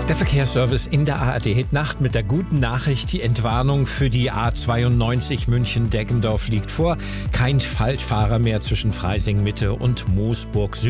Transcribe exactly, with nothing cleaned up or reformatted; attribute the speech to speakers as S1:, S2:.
S1: Der Verkehrsservice in der A R D-Nacht mit der guten Nachricht: Die Entwarnung für die A zweiundneunzig München-Deggendorf liegt vor. Kein Falschfahrer mehr zwischen Freising Mitte und Moosburg Süd.